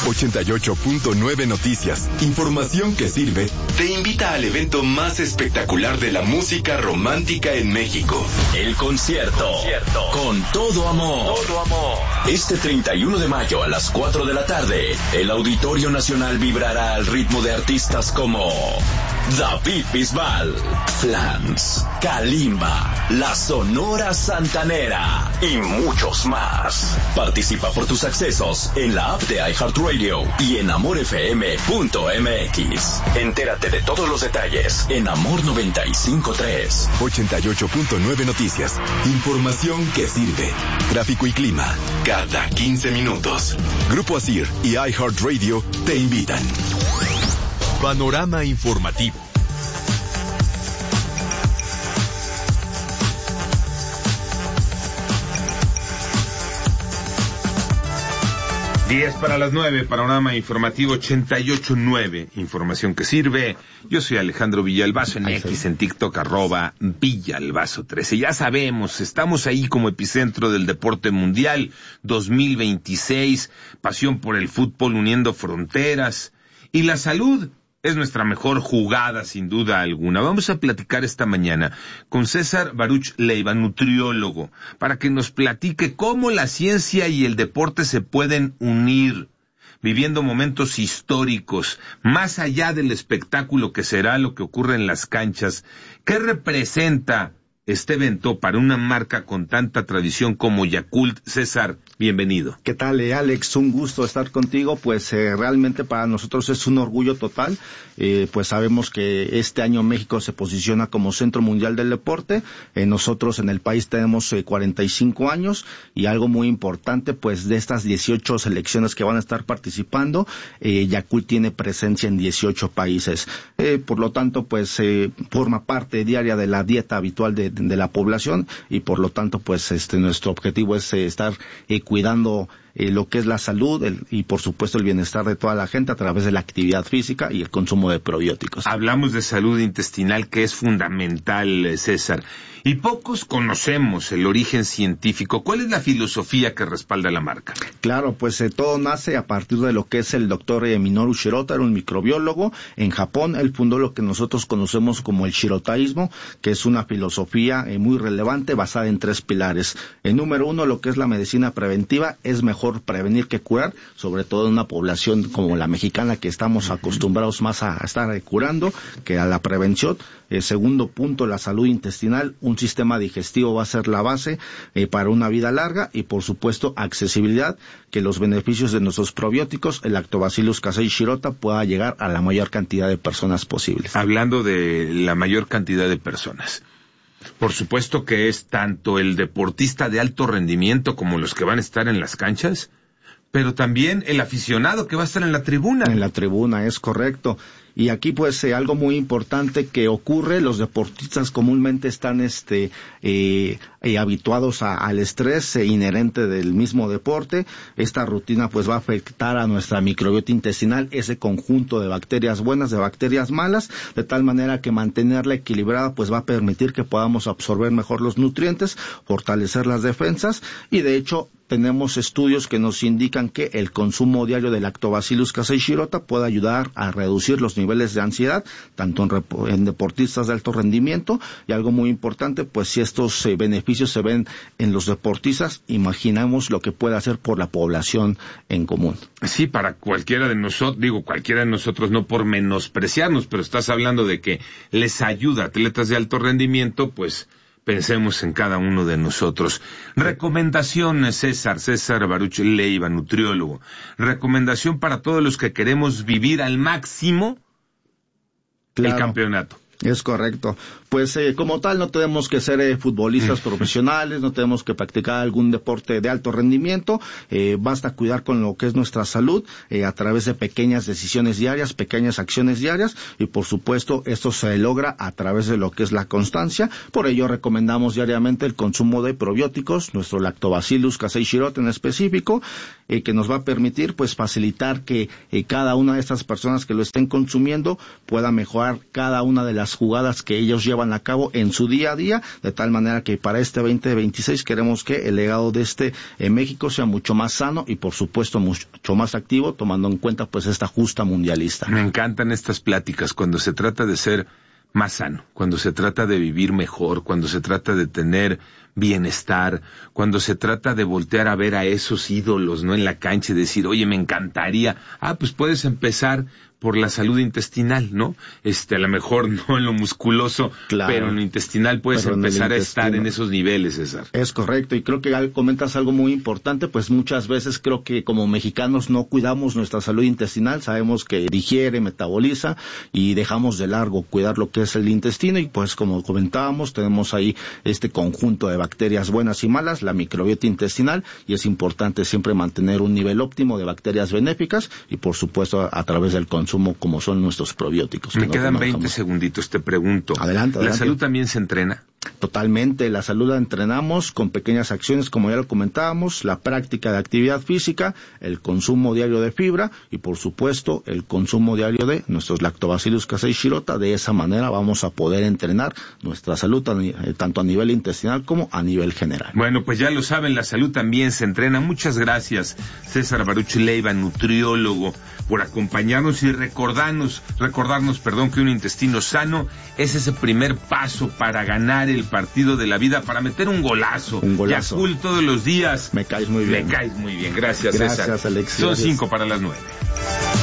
88.9 Noticias. Información que sirve. Te invita al evento más espectacular de la música romántica en México. El concierto. Con todo amor. Este 31 de mayo a las 4 de la tarde, el Auditorio Nacional vibrará al ritmo de artistas como David Bisbal, Flans, Kalimba, La Sonora Santanera y muchos más. Participa por tus accesos en la app de iHeartRadio y en amorfm.mx. Entérate de todos los detalles en Amor 95.3. 88.9 Noticias. Información que sirve. Tráfico y clima cada 15 minutos. Grupo Asir y iHeartRadio te invitan. Panorama informativo. Diez para las 9, panorama informativo 88.9, información que sirve. Yo soy Alejandro Villalbazo, en X, en TikTok, @Villalbazo13. Ya sabemos, estamos ahí como epicentro del deporte mundial 2026, pasión por el fútbol uniendo fronteras, y la salud es nuestra mejor jugada, sin duda alguna. Vamos a platicar esta mañana con César Baruch Leiva, nutriólogo, para que nos platique cómo la ciencia y el deporte se pueden unir, viviendo momentos históricos, más allá del espectáculo que será lo que ocurre en las canchas. ¿Qué representa este evento para una marca con tanta tradición como Yakult? César, bienvenido. ¿Qué tal, Alex? Un gusto estar contigo. Pues realmente para nosotros es un orgullo total. Pues sabemos que este año México se posiciona como Centro Mundial del Deporte. Nosotros en el país tenemos 45 años y algo muy importante, pues de estas 18 selecciones que van a estar participando, Yakult tiene presencia en 18 países. Por lo tanto, pues forma parte diaria de la dieta habitual de la población y por lo tanto, pues nuestro objetivo es estar cuidando lo que es la salud y por supuesto el bienestar de toda la gente a través de la actividad física y el consumo de probióticos. Hablamos de salud intestinal, que es fundamental, César, y pocos conocemos el origen científico. ¿Cuál es la filosofía que respalda la marca? Claro, pues todo nace a partir de lo que es el doctor Minoru Shirota, era un microbiólogo en Japón. Él fundó lo que nosotros conocemos como el shirotaísmo, que es una filosofía muy relevante basada en 3 pilares. El número 1, lo que es la medicina preventiva, es mejor prevenir que curar, sobre todo en una población como la mexicana, que estamos acostumbrados más a estar curando que a la prevención. Segundo punto, la salud intestinal. Un sistema digestivo va a ser la base para una vida larga y por supuesto accesibilidad, que los beneficios de nuestros probióticos, el Lactobacillus casei shirota, pueda llegar a la mayor cantidad de personas posibles. Hablando de la mayor cantidad de personas, por supuesto que es tanto el deportista de alto rendimiento como los que van a estar en las canchas, pero también el aficionado que va a estar en la tribuna. En la tribuna, es correcto. Y aquí pues algo muy importante que ocurre, los deportistas comúnmente están habituados al estrés inherente del mismo deporte. Esta rutina pues va a afectar a nuestra microbiota intestinal, ese conjunto de bacterias buenas, de bacterias malas, de tal manera que mantenerla equilibrada pues va a permitir que podamos absorber mejor los nutrientes, fortalecer las defensas y de hecho tenemos estudios que nos indican que el consumo diario de Lactobacillus casei shirota puede ayudar a reducir los niveles de ansiedad, tanto en deportistas de alto rendimiento, y algo muy importante, pues si estos beneficios se ven en los deportistas, imaginamos lo que puede hacer por la población en común. Sí, para cualquiera de nosotros, no por menospreciarnos, pero estás hablando de que les ayuda a atletas de alto rendimiento, pues pensemos en cada uno de nosotros. Recomendaciones, César Baruch Leiva, nutriólogo. Recomendación para todos los que queremos vivir al máximo el campeonato. Es correcto. Pues como tal no tenemos que ser futbolistas profesionales, no tenemos que practicar algún deporte de alto rendimiento, basta cuidar con lo que es nuestra salud a través de pequeñas decisiones diarias, pequeñas acciones diarias y por supuesto esto se logra a través de lo que es la constancia. Por ello recomendamos diariamente el consumo de probióticos, nuestro Lactobacillus casei shirota en específico, que nos va a permitir pues facilitar que cada una de estas personas que lo estén consumiendo pueda mejorar cada una de las las jugadas que ellos llevan a cabo en su día a día, de tal manera que para este 2026 queremos que el legado de México sea mucho más sano y por supuesto mucho más activo, tomando en cuenta pues esta justa mundialista. Me encantan estas pláticas cuando se trata de ser más sano, cuando se trata de vivir mejor, cuando se trata de tener bienestar, cuando se trata de voltear a ver a esos ídolos, ¿no? En la cancha y decir, oye, me encantaría. Pues puedes empezar por la salud intestinal, ¿no? A lo mejor no en lo musculoso, claro, pero en lo intestinal puedes empezar a estar en esos niveles, César. Es correcto, y creo que comentas algo muy importante, pues muchas veces creo que como mexicanos no cuidamos nuestra salud intestinal, sabemos que digiere, metaboliza, y dejamos de largo cuidar lo que es el intestino, y pues como comentábamos, tenemos ahí este conjunto de bacterias buenas y malas, la microbiota intestinal, y es importante siempre mantener un nivel óptimo de bacterias benéficas, y por supuesto a través del consumo como son nuestros probióticos. Me quedan 20 segunditos, te pregunto. Adelante. ¿La salud también se entrena? Totalmente, la salud la entrenamos con pequeñas acciones, como ya lo comentábamos, la práctica de actividad física, el consumo diario de fibra y por supuesto el consumo diario de nuestros Lactobacillus casei shirota. De esa manera vamos a poder entrenar nuestra salud tanto a nivel intestinal como a nivel general. Bueno, pues ya lo saben, la salud también se entrena. Muchas gracias, César Baruch Leiva, nutriólogo, por acompañarnos y recordarnos, que un intestino sano es ese primer paso para ganar el partido de la vida, para meter un golazo. Yakult todos los días. Me caes muy bien. Gracias, César. Gracias, Alex. Son 5 para las 9.